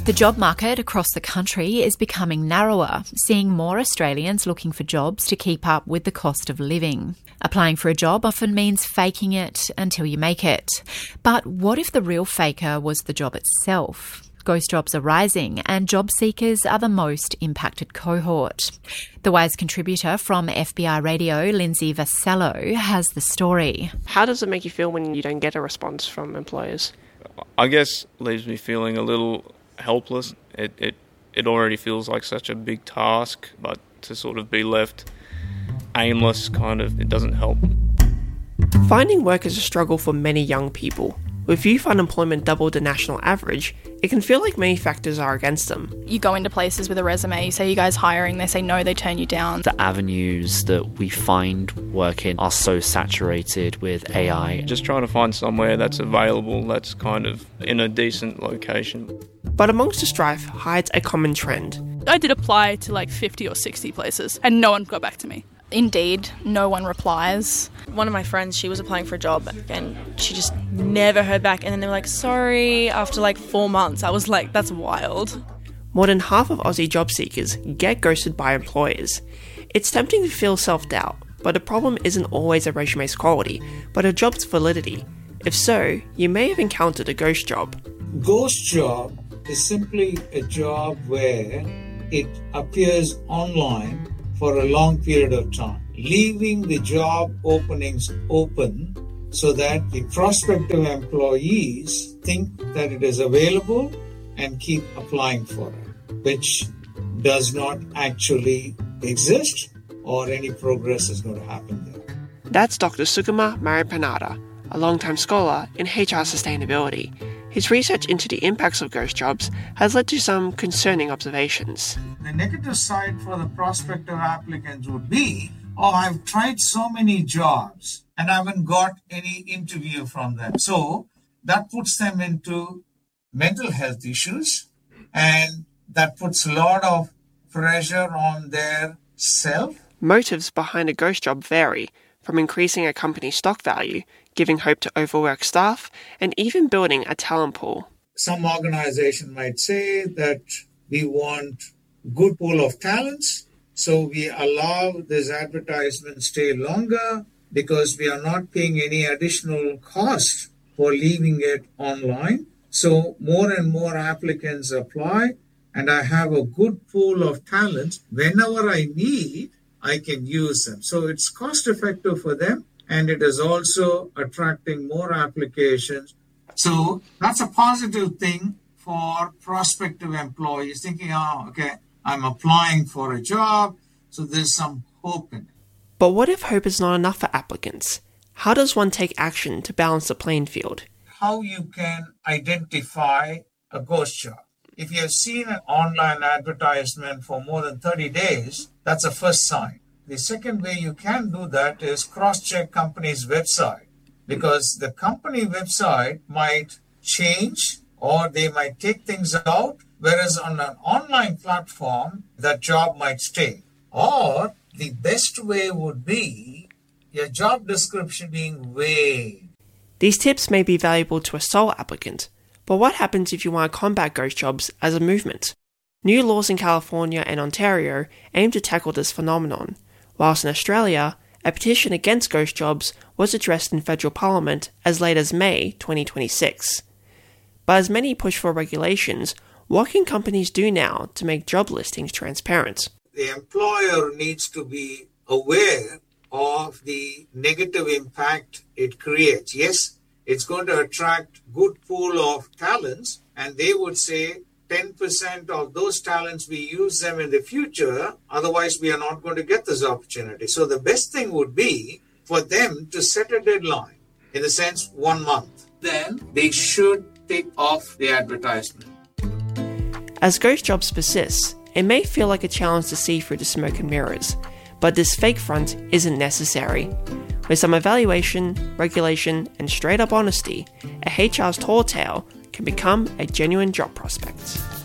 The job market across the country is becoming narrower, seeing more Australians looking for jobs to keep up with the cost of living. Applying for a job often means faking it until you make it. But what if the real faker was the job itself? Ghost jobs are rising and job seekers are the most impacted cohort. The Wise contributor from FBI Radio, Lindsay Vassallo, has the story. How does it make you feel when you don't get a response from employers? I guess leaves me feeling a little helpless. It already feels like such a big task, but to sort of be left aimless, it doesn't help. Finding work is a struggle for many young people. With youth unemployment double the national average, it can feel like many factors are against them. You go into places with a resume, you say you guys hiring, they say no, they turn you down. The avenues that we find work in are so saturated with AI. Just trying to find somewhere that's available, that's in a decent location. But amongst the strife hides a common trend. I did apply to 50 or 60 places and no one got back to me. Indeed, no one replies. One of my friends, she was applying for a job and she just never heard back. And then they were like, sorry, after 4 months. I was like, that's wild. More than half of Aussie job seekers get ghosted by employers. It's tempting to feel self-doubt, but the problem isn't always a resume's quality, but a job's validity. If so, you may have encountered a ghost job. Ghost job is simply a job where it appears online for a long period of time, leaving the job openings open so that the prospective employees think that it is available and keep applying for it, which does not actually exist or any progress is going to happen there. That's Dr. Sukuma Maripanada, a long-time scholar in HR sustainability. His research into the impacts of ghost jobs has led to some concerning observations. The negative side for the prospective applicants would be, I've tried so many jobs and I haven't got any interview from them. So that puts them into mental health issues and that puts a lot of pressure on their self. Motives behind a ghost job vary, from increasing a company's stock value, giving hope to overworked staff, and even building a talent pool. Some organization might say that we want good pool of talents, so we allow this advertisement stay longer because we are not paying any additional cost for leaving it online. So more and more applicants apply, and I have a good pool of talents. Whenever I need, I can use them. So it's cost effective for them, and it is also attracting more applications. So that's a positive thing for prospective employees thinking, I'm applying for a job, so there's some hope in it. But what if hope is not enough for applicants? How does one take action to balance the playing field? How you can identify a ghost job. If you have seen an online advertisement for more than 30 days, that's a first sign. The second way you can do that is cross-check company's website, because the company website might change or they might take things out, whereas on an online platform, that job might stay. Or the best way would be your job description being vague. These tips may be valuable to a sole applicant, but what happens if you want to combat ghost jobs as a movement? New laws in California and Ontario aim to tackle this phenomenon, whilst in Australia, a petition against ghost jobs was addressed in federal parliament as late as May 2026. But as many push for regulations, what can companies do now to make job listings transparent? The employer needs to be aware of the negative impact it creates. Yes, it's going to attract good pool of talents, and they would say 10% of those talents we use them in the future, otherwise we are not going to get this opportunity. So the best thing would be for them to set a deadline, in the sense 1 month. Then they should take off the advertisement. As ghost jobs persist, it may feel like a challenge to see through the smoke and mirrors, but this fake front isn't necessary. With some evaluation, regulation, and straight up honesty, a HR's tall tale can become a genuine job prospect.